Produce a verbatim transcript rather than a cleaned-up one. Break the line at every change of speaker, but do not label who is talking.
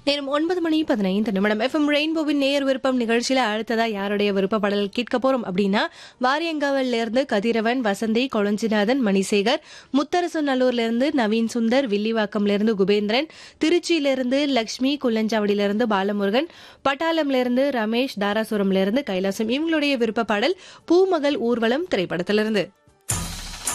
நேரம் ஒன்பது மணி பதினைந்து நிமிடம். எஃப்எம் ரெயின்போவின் நேயர் விருப்பம் நிகழ்ச்சியில அடுத்ததா யாருடைய விருப்ப பாடல் கேட்க போறோம் அப்படின்னா, வாரியங்காவல்ல இருந்து கதிரவன், வசந்தி, கொளஞ்சிநாதன், மணிசேகர், முத்தரசநல்லூர்ல இருந்து நவீன் சுந்தர், வில்லிவாக்கம்ல இருந்து குபேந்திரன், திருச்சியில இருந்து லட்சுமி, குள்ளஞ்சாவடியில இருந்து பாலமுருகன், பட்டாளம்ல இருந்து ரமேஷ், தாராசுரம்ல இருந்து கைலாசம், இவங்களுடைய விருப்ப பாடல் பூமகள் ஊர்வலம் திரைப்படத்திலிருந்து.